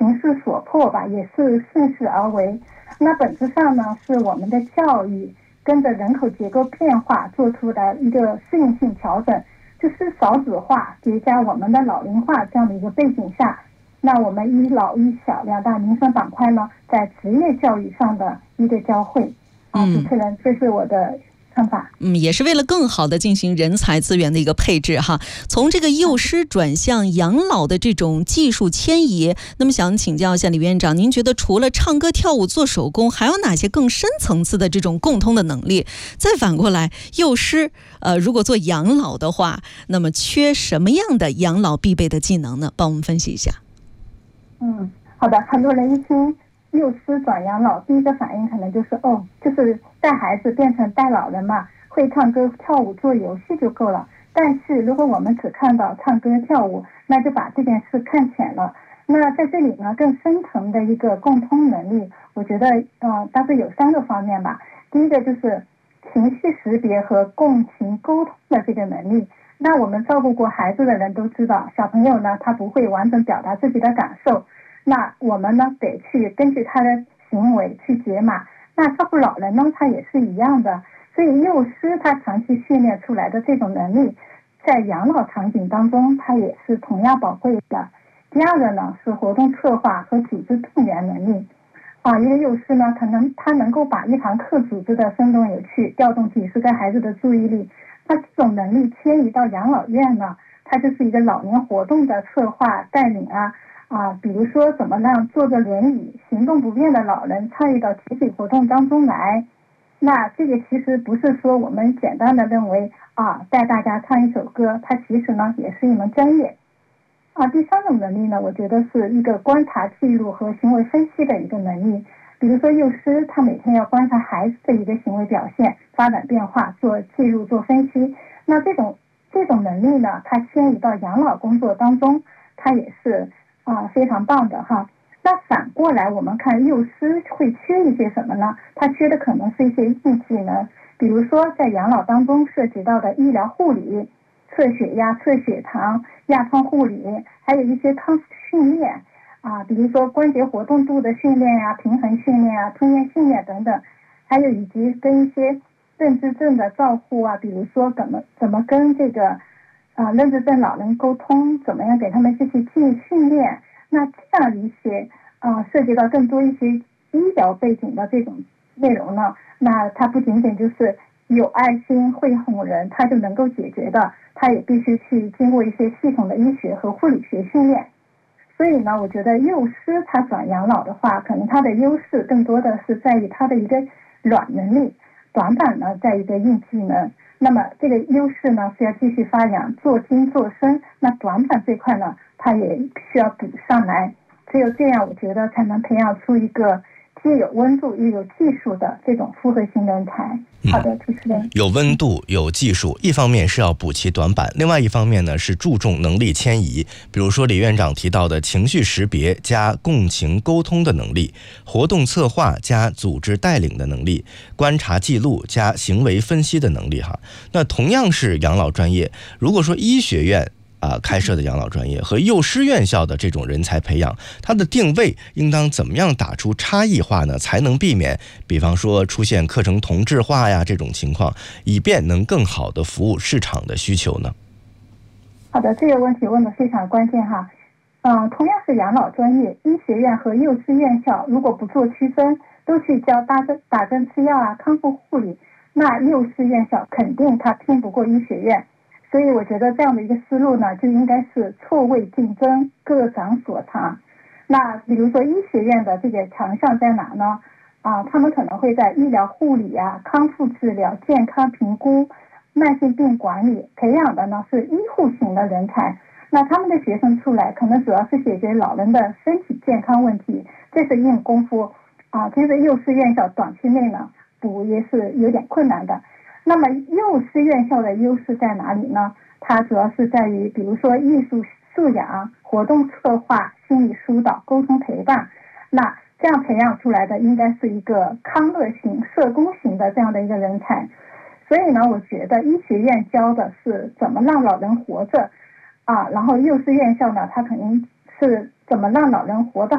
形势所迫吧，也是顺势而为。那本质上呢，是我们的教育跟着人口结构变化做出的一个适应性调整，就是少子化叠加我们的老龄化这样的一个背景下，那我们一老一小两大民生板块呢，在职业教育上的一个交汇。主持人，这是我的看法。 也是为了更好的进行人才资源的一个配置哈。从这个幼师转向养老的这种技术迁移，那么想请教一下李院长，您觉得除了唱歌跳舞做手工，还有哪些更深层次的这种共通的能力？再反过来，幼师如果做养老的话，那么缺什么样的养老必备的技能呢？帮我们分析一下。 好的，很多人一听幼师转养老，第一个反应可能就是就是带孩子变成带老人嘛，会唱歌跳舞做游戏就够了。但是如果我们只看到唱歌跳舞，那就把这件事看浅了。那在这里呢，更深层的一个共通能力，我觉得大致有3个方面吧。第一个就是情绪识别和共情沟通的这个能力。那我们照顾过孩子的人都知道，小朋友呢，他不会完整表达自己的感受，那我们呢得去根据他的行为去解码。那照顾老人呢，他也是一样的。所以幼师他长期训练出来的这种能力，在养老场景当中，它也是同样宝贵的。第二个呢，是活动策划和组织动员能力。一个幼师呢，他能够把一堂课组织的生动有趣，调动几十个孩子的注意力。那这种能力迁移到养老院呢，它就是一个老年活动的策划带领比如说怎么让坐着轮椅行动不便的老人参与到集体活动当中来。那这个其实不是说我们简单的认为带大家唱一首歌，它其实呢也是一门专业。第3种能力呢，我觉得是一个观察记录和行为分析的一个能力。比如说幼师他每天要观察孩子的一个行为表现、发展变化，做记录做分析。那这种能力呢，它迁移到养老工作当中，它也是非常棒的哈。那反过来我们看幼师会缺一些什么呢？他缺的可能是一些硬技能，比如说在养老当中涉及到的医疗护理、测血压、测血糖、压疮护理，还有一些康复训练比如说关节活动度的训练平衡训练吞咽训练等等，还有以及跟一些认知症的照护比如说怎么跟这个认知症老人沟通，怎么样给他们这些训练。那这样一些涉及到更多一些医疗背景的这种内容呢，那它不仅仅就是有爱心会哄人它就能够解决的，它也必须去经过一些系统的医学和护理学训练。所以呢，我觉得幼师他转养老的话，可能他的优势更多的是在于他的一个软能力，短板呢在一个硬技能。那么这个优势呢是要继续发扬，做精做深。那短板这块呢，它也需要补上来。只有这样，我觉得才能培养出一个既有温度又有技术的这种复合型人才。好的，主持人。 有温度有技术，一方面是要补齐短板，另外一方面呢是注重能力迁移。比如说李院长提到的情绪识别加共情沟通的能力，活动策划加组织带领的能力，观察记录加行为分析的能力哈。那同样是养老专业，如果说医学院开设的养老专业和幼师院校的这种人才培养，它的定位应当怎么样打出差异化呢？才能避免比方说出现课程同质化这种情况，以便能更好的服务市场的需求呢？ 好的，这个问题问得非常关键哈。同样是养老专业，医学院和幼师院校如果不做区分，都去教打针吃药康复护理，那幼师院校肯定它拼不过医学院。所以我觉得这样的一个思路呢，就应该是错位竞争，各长所长。那比如说医学院的这个强项在哪呢？他们可能会在医疗护理康复治疗、健康评估、慢性病管理培养的呢是医护型的人才。那他们的学生出来可能主要是解决老人的身体健康问题，这是硬功夫其实幼师院校短期内呢补也是有点困难的。那么幼师院校的优势在哪里呢？它主要是在于比如说艺术素养、活动策划、心理疏导、沟通陪伴。那这样培养出来的应该是一个康乐型、社工型的这样的一个人才。所以呢，我觉得医学院教的是怎么让老人活着然后幼师院校呢，它肯定是怎么让老人活得